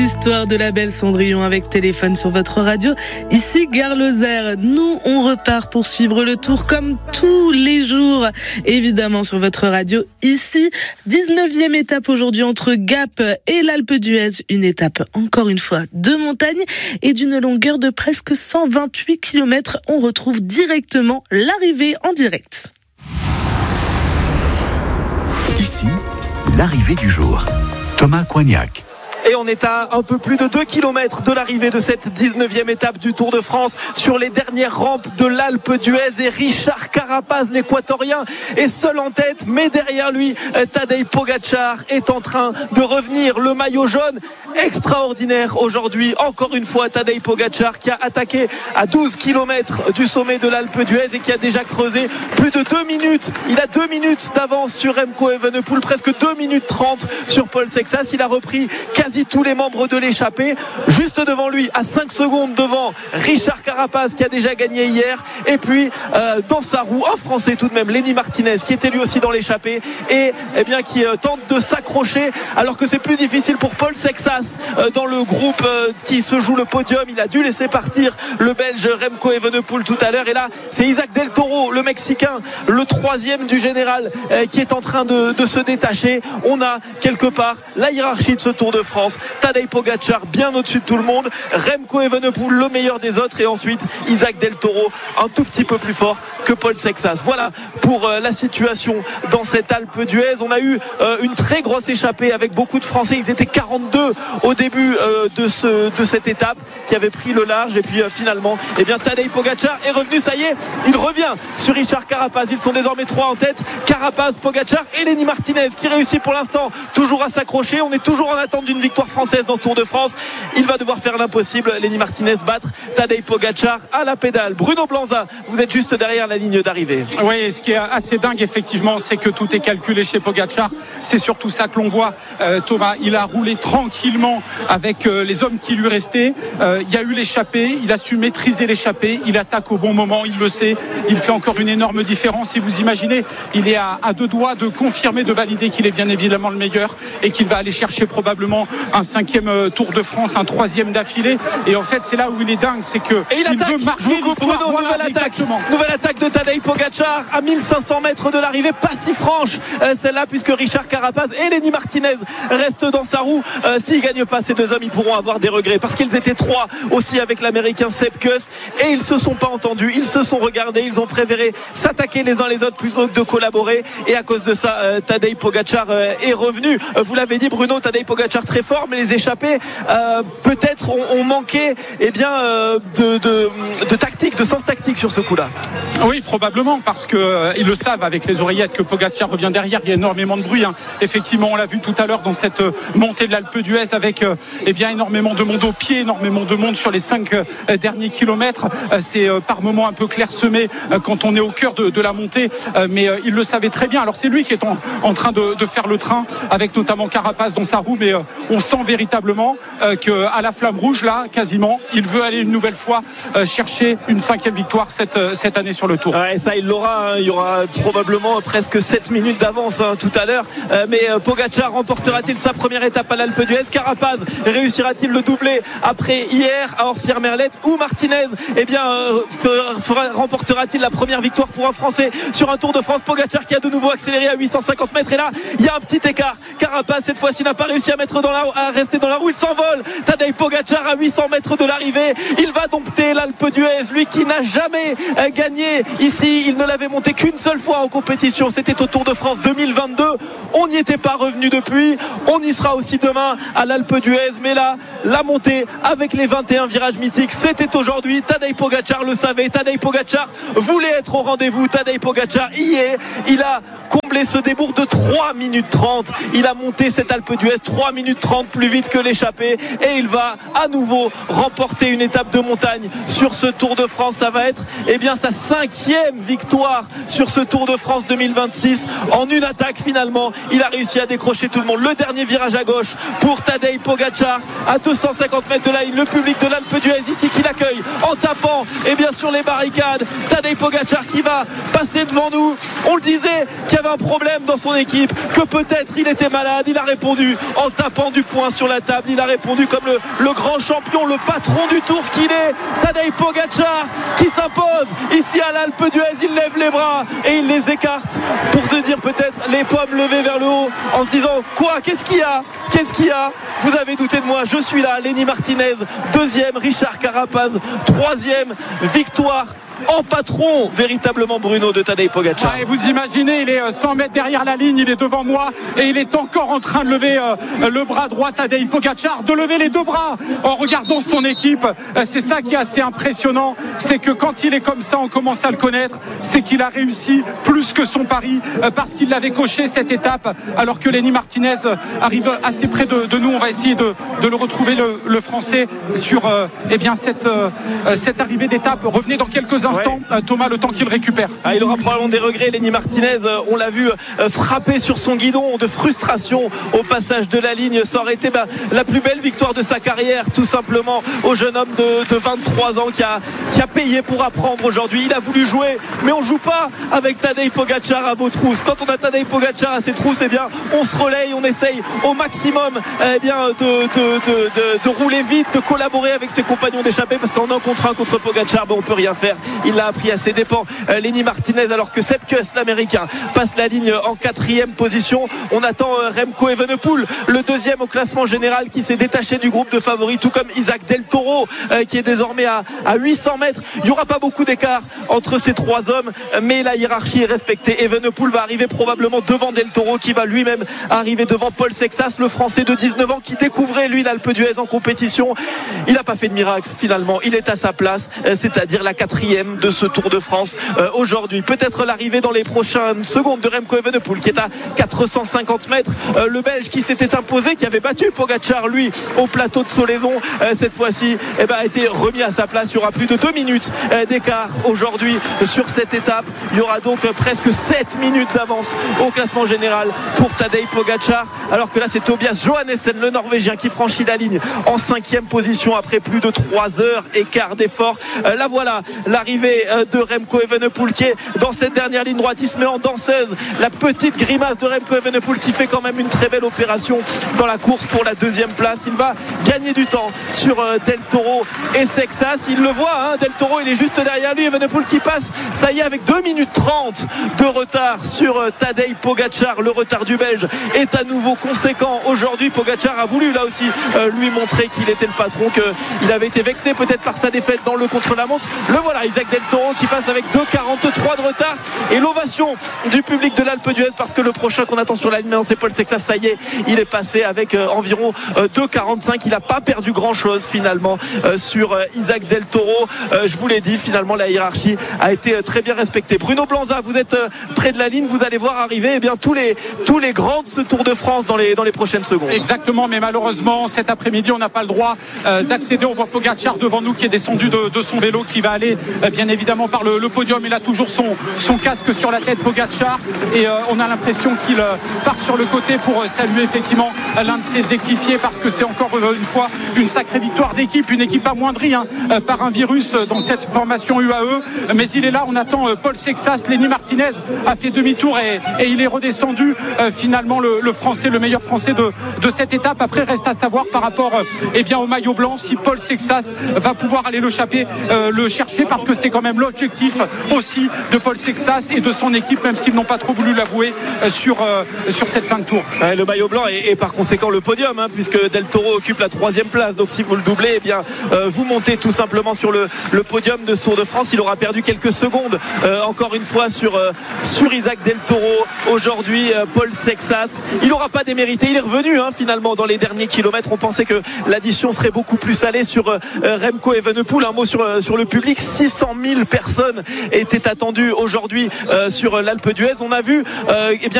Histoire de la belle Cendrillon avec Téléphone sur votre radio. Ici Gare Lozère. Nous, on repart pour suivre le tour comme tous les jours, évidemment sur votre radio. Ici, 19e étape aujourd'hui entre Gap et l'Alpe d'Huez. Une étape, encore une fois, de montagne et d'une longueur de presque 128 km. On retrouve directement l'arrivée en direct. Ici, l'arrivée du jour. Thomas Coignac. Et on est à un peu plus de 2 km de l'arrivée de cette 19e étape du Tour de France sur les dernières rampes de l'Alpe d'Huez. Et Richard Carapaz, l'équatorien, est seul en tête, mais derrière lui, Tadej Pogačar est en train de revenir. Le maillot jaune, extraordinaire aujourd'hui. Encore une fois, Tadej Pogačar qui a attaqué à 12 km du sommet de l'Alpe d'Huez et qui a déjà creusé plus de 2 minutes. Il a 2 minutes d'avance sur Remco Evenepoel, presque 2 minutes 30 sur Paul Sexas. Il a repris quasi tous les membres de l'échappée. Juste devant lui, à 5 secondes devant, Richard Carapaz qui a déjà gagné hier. Et puis dans sa roue, un Français tout de même, Lenny Martinez, qui était lui aussi dans l'échappée et qui tente de s'accrocher alors que c'est plus difficile pour Paul Sexas dans le groupe qui se joue le podium. Il a dû laisser partir le Belge Remco Evenepoel tout à l'heure. Et là, c'est Isaac Del Toro, le Mexicain, le 3e du général, qui est en train de se détacher. On a quelque part la hiérarchie de ce Tour de France. Tadej Pogačar bien au-dessus de tout le monde, Remco Evenepoel le meilleur des autres et ensuite Isaac Del Toro un tout petit peu plus fort que Paul Sexas. Voilà pour la situation dans cette Alpe d'Huez. On a eu une très grosse échappée avec beaucoup de Français. Ils étaient 42 au début de cette étape qui avait pris le large et puis finalement Tadej Pogačar est revenu. Ça y est, il revient sur Richard Carapaz. Ils sont désormais 3 en tête, Carapaz, Pogačar et Lenny Martinez qui réussit pour l'instant toujours à s'accrocher. On est toujours en attente d'une victoire française dans ce Tour de France. Il va devoir faire l'impossible, Lenny Martinez, battre Tadej Pogačar à la pédale. Bruno Blanza, vous êtes juste derrière la ligne d'arrivée. Oui, ce qui est assez dingue effectivement, c'est que tout est calculé chez Pogačar. C'est surtout ça que l'on voit, Thomas. Il a roulé tranquillement avec les hommes qui lui restaient. Il y a eu l'échappée, il a su maîtriser l'échappée, il attaque au bon moment, il le sait. Il fait encore une énorme différence. Et vous imaginez, il est à 2 doigts de confirmer, de valider qu'il est bien évidemment le meilleur et qu'il va aller chercher probablement un 5e Tour de France, un 3e d'affilée. Et en fait, c'est là où il est dingue, c'est que il veut marquer l'histoire. Bruno, nouvelle attaque de Tadej Pogačar à 1500 mètres de l'arrivée, pas si franche celle-là, puisque Richard Carapaz et Lenny Martinez restent dans sa roue. S'ils ne gagnent pas, ces deux hommes, ils pourront avoir des regrets, parce qu'ils étaient 3 aussi avec l'américain Sepp Kuss et ils se sont pas entendus, ils se sont regardés, ils ont préféré s'attaquer les uns les autres plutôt que de collaborer. Et à cause de ça, Tadej Pogačar est revenu. Vous l'avez dit, Bruno, Tadej Pogačar très fort, mais les échappés peut-être ont manqué de tactique, de sens tactique sur ce coup-là. Oui, probablement, parce que ils le savent avec les oreillettes que Pogačar revient derrière. Il y a énormément de bruit. Effectivement, on l'a vu tout à l'heure dans cette montée de l'Alpe d'Huez avec énormément de monde au pied, énormément de monde sur les 5 derniers kilomètres. C'est par moments un peu clairsemé quand on est au cœur de la montée, mais il le savait très bien. Alors c'est lui qui est en train de faire le train avec notamment Carapaz dans sa roue, mais on sent véritablement qu'à la flamme rouge là, quasiment, il veut aller une nouvelle fois chercher une 5e victoire cette année sur le Tour. Ouais, ça il l'aura, il y aura probablement presque 7 minutes d'avance tout à l'heure, mais Pogačar remportera-t-il sa première étape à l'Alpe d'Huez? Carapaz réussira-t-il le doublé après hier à Orsières-Merlette, ou Martinez remportera-t-il la première victoire pour un Français sur un Tour de France? Pogačar qui a de nouveau accéléré à 850 mètres, et là il y a un petit écart. Carapaz cette fois-ci n'a pas réussi à rester dans la roue, il s'envole. Tadej Pogačar à 800 mètres de l'arrivée, il va dompter l'Alpe d'Huez, lui qui n'a jamais gagné ici. Il ne l'avait monté qu'une seule fois en compétition, c'était au Tour de France 2022. On n'y était pas revenu depuis, on y sera aussi demain à l'Alpe d'Huez, mais là la montée avec les 21 virages mythiques, c'était aujourd'hui. Tadej Pogačar le savait, Tadej Pogačar voulait être au rendez-vous, Tadej Pogačar y est, il a comblé ce débours de 3 minutes 30, il a monté cette Alpe d'Huez 3 minutes 30 plus vite que l'échappée, et il va à nouveau remporter une étape de montagne sur ce Tour de France. Ça va être sa 5e 5e victoire sur ce Tour de France 2026. En une attaque, finalement, il a réussi à décrocher tout le monde. Le dernier virage à gauche pour Tadej Pogačar à 250 mètres de la ligne. Le public de l'Alpe d'Huez ici qui l'accueille en tapant bien sur les barricades. Tadej Pogačar qui va passer devant nous. On le disait qu'il y avait un problème dans son équipe, que peut-être il était malade. Il a répondu en tapant du poing sur la table. Il a répondu comme le grand champion, le patron du Tour qu'il est. Tadej Pogačar qui s'impose ici à l'Alpe d'Huez. Il lève les bras et il les écarte pour se dire peut-être les pommes levées vers le haut en se disant quoi, qu'est-ce qu'il y a, vous avez douté de moi, je suis là. Lenny Martinez 2e, Richard Carapaz 3e, victoire en patron véritablement, Bruno, de Tadej Pogačar. Et vous imaginez, il est 100 mètres derrière la ligne, il est devant moi et il est encore en train de lever le bras droit, Tadej Pogačar, de lever les deux bras en regardant son équipe. C'est ça qui est assez impressionnant, c'est que quand il est comme ça, on commence à le connaître, c'est qu'il a réussi plus que son pari parce qu'il l'avait coché cette étape, alors que Lenny Martinez arrive assez près de nous. On va essayer de le retrouver, le français, sur cette arrivée d'étape. Revenez dans quelques instants, Thomas, le temps qu'il récupère. Il aura probablement des regrets, Lenny Martinez. On l'a vu frapper sur son guidon de frustration au passage de la ligne. Ça aurait été la plus belle victoire de sa carrière, tout simplement, au jeune homme de 23 ans qui a payé pour apprendre aujourd'hui. Il a voulu jouer, mais on joue pas avec Tadej Pogačar à vos trousses. Quand on a Tadej Pogačar à ses trousses, on se relaye, on essaye au maximum de rouler vite, de collaborer avec ses compagnons d'échappée, parce qu'en 1 contre 1 contre Pogačar, on peut rien faire. Il l'a appris à ses dépens, Lenny Martinez, alors que Sepp Kuss, l'américain, passe la ligne en 4e position. On attend Remco Evenepoel, le 2e au classement général, qui s'est détaché du groupe de favoris, tout comme Isaac Del Toro, qui est désormais à 800 mètres. Il n'y aura pas beaucoup d'écart entre ces 3 hommes, mais la hiérarchie est respectée. Evenepoel va arriver probablement devant Del Toro, qui va lui-même arriver devant Paul Sexas, le français de 19 ans, qui découvrait lui l'Alpe d'Huez en compétition. Il n'a pas fait de miracle finalement, il est à sa place, c'est-à-dire la 4e de ce Tour de France aujourd'hui. Peut-être l'arrivée dans les prochaines secondes de Remco Evenepoel, qui est à 450 mètres, le Belge qui s'était imposé, qui avait battu Pogačar lui au plateau de Solaison, cette fois-ci a été remis à sa place. Il y aura plus de 2 minutes d'écart aujourd'hui sur cette étape. Il y aura donc presque 7 minutes d'avance au classement général pour Tadej Pogačar, alors que là c'est Tobias Johannessen, le Norvégien, qui franchit la ligne en 5e position après plus de 3 heures et quart d'effort. Là voilà l'arrivée de Remco Evenepoel, qui est dans cette dernière ligne droite. Il se met en danseuse, la petite grimace de Remco Evenepoel, qui fait quand même une très belle opération dans la course pour la 2e place. Il va gagner du temps sur Del Toro et Sexas. Il le voit, Del Toro, il est juste derrière lui. Evenepoel qui passe, ça y est, avec 2 minutes 30 de retard sur Tadej Pogačar. Le retard du Belge est à nouveau conséquent aujourd'hui. Pogačar a voulu là aussi lui montrer qu'il était le patron, qu'il avait été vexé peut-être par sa défaite dans le contre-la-montre. Le voilà, Isaac Del Toro, qui passe avec 2,43 de retard, et l'ovation du public de l'Alpe d'Huez, parce que le prochain qu'on attend sur la ligne, c'est Paul Sexas. Ça y est, il est passé avec environ 2,45. Il n'a pas perdu grand chose finalement sur Isaac Del Toro. Je vous l'ai dit, finalement la hiérarchie a été très bien respectée. Bruno Blanza, vous êtes près de la ligne, vous allez voir arriver tous les grands de ce Tour de France dans les prochaines secondes. Exactement, mais malheureusement cet après-midi on n'a pas le droit d'accéder. On voit Pogačar devant nous qui est descendu de son vélo, qui va aller bien évidemment par le podium. Il a toujours son casque sur la tête, Pogačar, et on a l'impression qu'il part sur le côté pour saluer effectivement l'un de ses équipiers, parce que c'est encore une fois une sacrée victoire d'équipe, une équipe amoindrie par un virus dans cette formation UAE. Mais il est là, on attend Paul Sexas. Lenny Martinez a fait demi-tour et il est redescendu finalement le français, le meilleur français de cette étape. Après, reste à savoir par rapport au maillot blanc, si Paul Sexas va pouvoir aller le chercher, parce que c'était quand même l'objectif aussi de Paul Sexas et de son équipe, même s'ils n'ont pas trop voulu l'avouer sur cette fin de tour. Le maillot blanc et par conséquent le podium, puisque Del Toro occupe la 3e place. Donc si vous le doublez, vous montez tout simplement sur le podium de ce Tour de France. Il aura perdu quelques secondes encore une fois sur Isaac Del Toro aujourd'hui. Paul Sexas, il n'aura pas démérité, il est revenu finalement dans les derniers kilomètres. On pensait que l'addition serait beaucoup plus salée sur Remco Evenepoel. Un mot sur le public, 600 000 personnes étaient attendues aujourd'hui sur l'Alpe d'Huez. On a vu